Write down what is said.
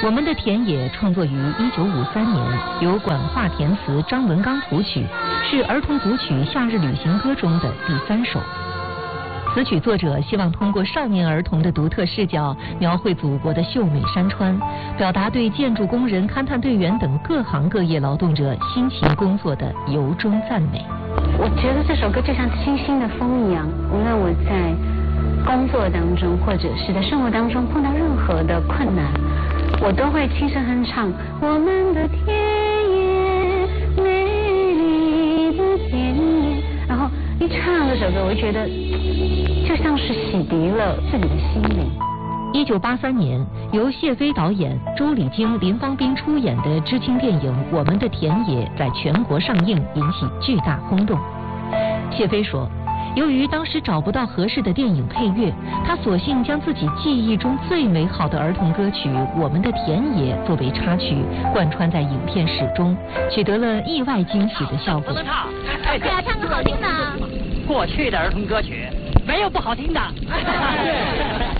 我们的田野创作于1953年，由管化填词，张文刚谱曲，是儿童组曲《夏日旅行歌》中的第3首。此曲作者希望通过少年儿童的独特视角，描绘祖国的秀美山川，表达对建筑工人、勘探队员等各行各业劳动者辛勤工作的由衷赞美。 我觉得这首歌就像清新的风一样，无论我在工作当中或者是在生活当中碰到任何的困难，我都会轻声哼唱我们的田野，美丽的田野，然后一唱这首歌，我就觉得就像是洗涤了自己的心灵。 1983年，由谢飞导演、周礼京、林芳斌出演的知青电影《我们的田野》在全国上映，引起巨大轰动。谢飞说，由于当时找不到合适的电影配乐，他索性将自己记忆中最美好的儿童歌曲《我们的田野》作为插曲，贯穿在影片始终，取得了意外惊喜的效果。 对啊，唱歌好听的。过去的儿童歌曲没有不好听的。